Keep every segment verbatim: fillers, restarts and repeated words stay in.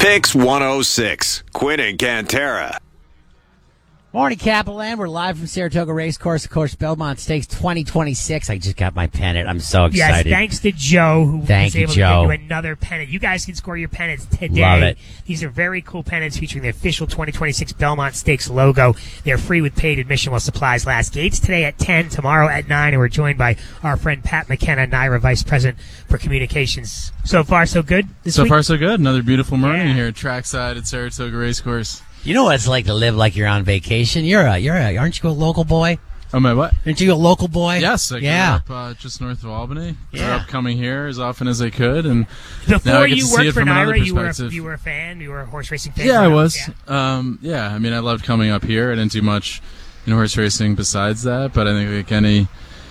Picks one oh six, Quinn and Cantera. Morning, Capital Land. We're live from Saratoga Racecourse, of course, Belmont Stakes twenty twenty-six. I just got my pennant. I'm so excited. Yes, thanks to Joe, who Thank was you, able Joe. to get you another pennant. You guys can score your pennants today. Love it. These are very cool pennants featuring the official twenty twenty-six Belmont Stakes logo. They're free with paid admission while supplies last. Gates today at ten, tomorrow at nine, and we're joined by our friend Pat McKenna, Naira Vice President for Communications. So far, so good this So week? far, so good. Another beautiful morning Yeah. here at trackside at Saratoga Racecourse. You know what it's like to live like you're on vacation? You're a, you're a, aren't you a local boy? Oh, my what? Aren't you a local boy? Yes, I grew yeah. up uh, just north of Albany. Grew Yeah. up coming here as often as I could, and now Before I get you to see worked it for from another Naira, you were, a, perspective. you were a fan? You were a horse racing fan? Yeah, I growing up? was. Yeah. Um, yeah, I mean, I loved coming up here. I didn't do much in horse racing besides that, but I think like any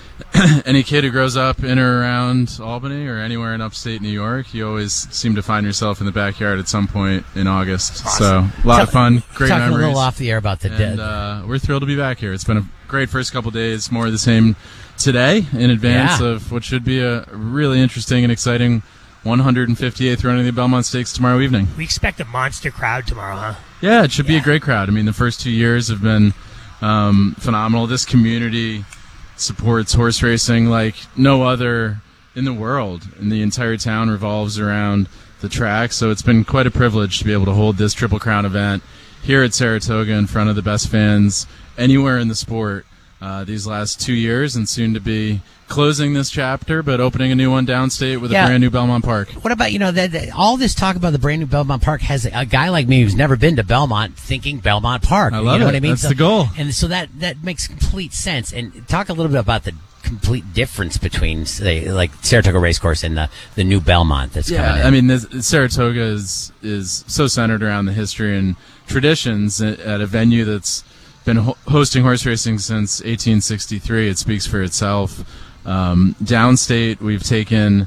any kid who grows up in or around Albany or anywhere in upstate New York, you always seem to find yourself in the backyard at some point in August. Awesome. So a lot of fun, great Talking memories. a little off the air about the And dead. uh, we're thrilled to be back here. It's been a great first couple days. More of the same today in advance Yeah. of what should be a really interesting and exciting one hundred fifty-eighth running of the Belmont Stakes tomorrow evening. We expect a monster crowd tomorrow, huh? Yeah, it should be Yeah. a great crowd. I mean, the first two years have been um, phenomenal. This community supports horse racing like no other in the world, and the entire town revolves around the track. So it's been quite a privilege to be able to hold this Triple Crown event here at Saratoga in front of the best fans anywhere in the sport uh, these last two years, and soon to be closing this chapter, but opening a new one downstate with Yeah. a brand new Belmont Park. What about, you know, that, that all this talk about the brand new Belmont Park has a, a guy like me who's never been to Belmont thinking Belmont Park. I love you know it. what I mean? That's So- the goal. And so that, that makes complete sense. And talk a little bit about the complete difference between, say, like Saratoga Racecourse and the, the new Belmont that's coming in. Yeah, I mean, this, Saratoga is is so centered around the history and traditions at, at a venue that's been ho- hosting horse racing since eighteen sixty-three. It speaks for itself. Um, downstate, we've taken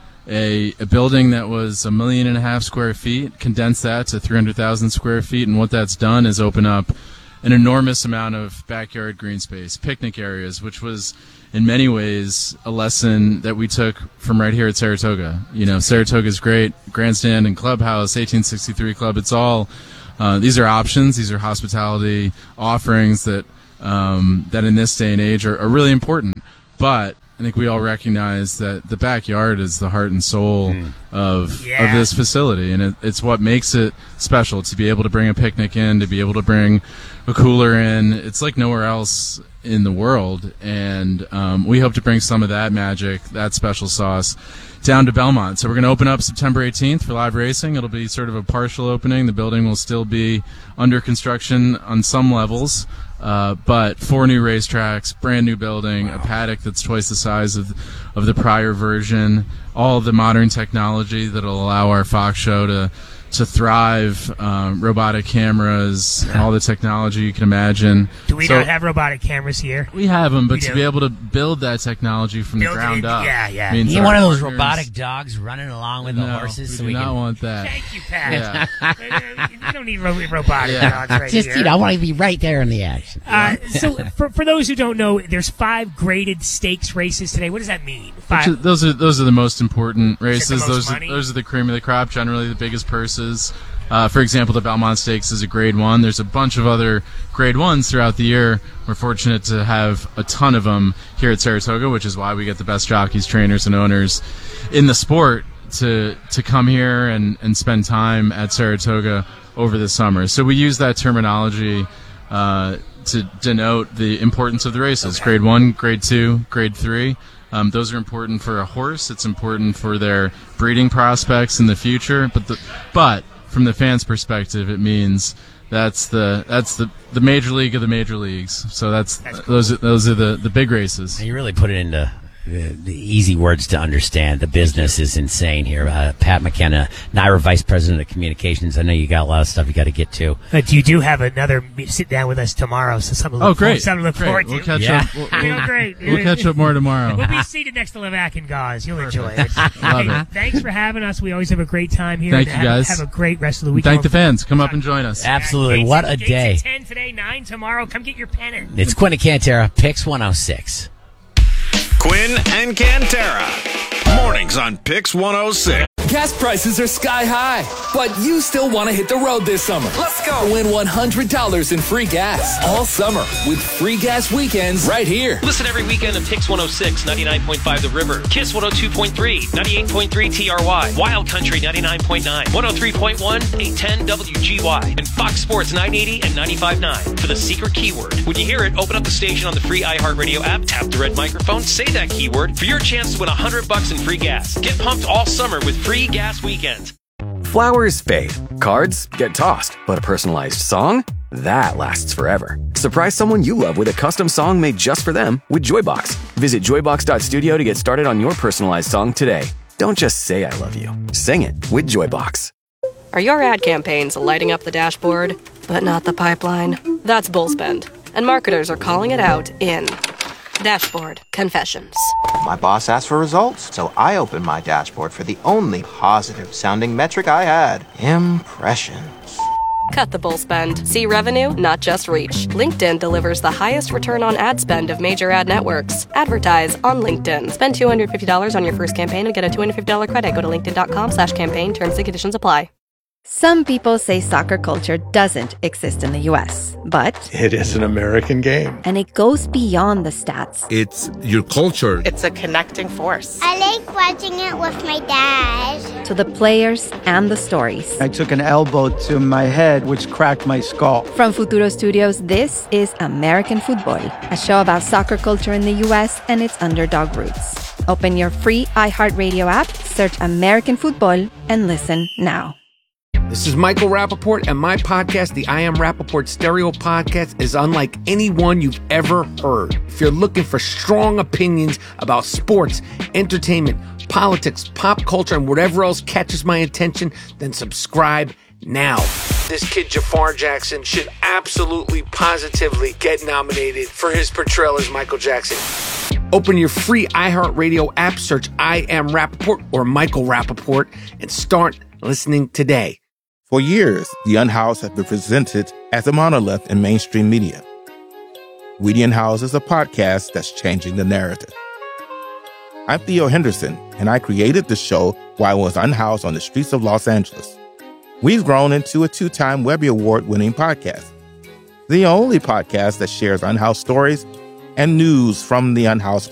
a, a building that was a million and a half square feet, condensed that to three hundred thousand square feet, and what that's done is open up an enormous amount of backyard green space, picnic areas, which was in many ways a lesson that we took from right here at Saratoga. You know, Saratoga's great, grandstand and clubhouse, eighteen sixty-three club, it's all, uh, these are options, these are hospitality offerings that, um, that in this day and age are, are really important. But I think we all recognize that the backyard is the heart and soul Mm. of Yeah. of this facility, and it, it's what makes it special to be able to bring a picnic in, to be able to bring a cooler in. It's like nowhere else in the world, and um, we hope to bring some of that magic, that special sauce, down to Belmont. So we're going to open up September eighteenth for live racing. It'll be sort of a partial opening. The building will still be under construction on some levels. Uh, but four new racetracks, brand new building, a paddock that's twice the size of of the prior version, all of the modern technology that'll allow our Fox show to to thrive, um, robotic cameras, all the technology you can imagine. Do we So not have robotic cameras here? we have them, but We to do. be able to build that technology from Build the it ground in- up. yeah, yeah. means You our want one of those partners- robotic dogs running along with the No, horses we so do we not can want that. Thank you, Pat. Yeah. We don't need ro- robotic Yeah. dogs right just, here. you know, I want to be right there in the action. Uh, so, for, for those who don't know, there's five graded stakes races today. What does that mean? Five. Which are- those are those are the most important races. most Those are, money? those are the cream of the crop. Generally, the biggest purses. Uh, for example, the Belmont Stakes is a Grade One. There's a bunch of other Grade Ones throughout the year. We're fortunate to have a ton of them here at Saratoga, which is why we get the best jockeys, trainers, and owners in the sport to to come here and and spend time at Saratoga over the summer. So we use that terminology uh, to denote the importance of the races. Grade One, Grade Two, Grade Three. Um, those are important for a horse. It's important for their breeding prospects in the future. But the, but from the fans' perspective, it means that's the that's the, the major league of the major leagues. So that's, That's cool. those are, those are the, the big races. And you really put it into the, the easy words to understand. The business is insane here. Uh, Pat McKenna, Naira Vice President of Communications. I know you got a lot of stuff you got to get to. But you do have another me- sit down with us tomorrow, so something to Oh, look, great! forward, something to look Great. forward We'll to. catch Yeah. up. We'll, You know, we'll- great. we'll catch up more tomorrow. We'll be seated next to Levac and Gauze. You'll enjoy it. Love Hey, it. Thanks for having us. We always have a great time here. Thank And you, have, guys. Have a great rest of the weekend. Thank the fans. Come up and join us. Absolutely. Gates- What a Gates day. at ten today, nine tomorrow. Come get your pennant. It's Quinn and Cantera, Picks one oh six. Quinn and Cantera. Mornings on Picks one oh six. Gas prices are sky high, but you still want to hit the road this summer. Let's go. Win one hundred dollars in free gas all summer with free gas weekends right here. Listen every weekend of Kix one oh six, ninety-nine point five The River, Kiss one oh two point three, ninety-eight point three T R Y, Wild Country ninety-nine point nine, one oh three point one, eight ten W G Y, and Fox Sports nine eighty and ninety-five point nine for the secret keyword. When you hear it, open up the station on the free iHeartRadio app, tap the red microphone, say that keyword for your chance to win one hundred bucks in free gas. Get pumped all summer with free gas weekends. Flowers fade, cards get tossed, but a personalized song? That lasts forever. Surprise someone you love with a custom song made just for them with Joybox. Visit joybox dot studio to get started on your personalized song today. Don't just say I love you. Sing it with Joybox. Are your ad campaigns lighting up the dashboard, but not the pipeline? That's Bullspend, and marketers are calling it out in Dashboard Confessions. My boss asked for results, so I opened my dashboard for the only positive-sounding metric I had, impressions. Cut the bull spend. See revenue, not just reach. LinkedIn delivers the highest return on ad spend of major ad networks. Advertise on LinkedIn. Spend two hundred fifty dollars on your first campaign and get a two hundred fifty dollars credit. Go to linkedin.com slash campaign. Terms and conditions apply. Some people say soccer culture doesn't exist in the U S, but it is an American game. And it goes beyond the stats. It's your culture. It's a connecting force. I like watching it with my dad. To the players and the stories. I took an elbow to my head, which cracked my skull. From Futuro Studios, this is American Football, a show about soccer culture in the U S and its underdog roots. Open your free iHeartRadio app, search American Football, and listen now. This is Michael Rappaport, and my podcast, the I Am Rappaport Stereo Podcast, is unlike any one you've ever heard. If you're looking for strong opinions about sports, entertainment, politics, pop culture, and whatever else catches my attention, then subscribe now. This kid, Jafar Jackson, should absolutely, positively get nominated for his portrayal as Michael Jackson. Open your free iHeartRadio app, search I Am Rappaport or Michael Rappaport, and start listening today. For years, the Unhoused have been presented as a monolith in mainstream media. We the Unhoused is a podcast that's changing the narrative. I'm Theo Henderson, and I created the show while I was unhoused on the streets of Los Angeles. We've grown into a two-time Webby Award-winning podcast, the only podcast that shares unhoused stories and news from the unhoused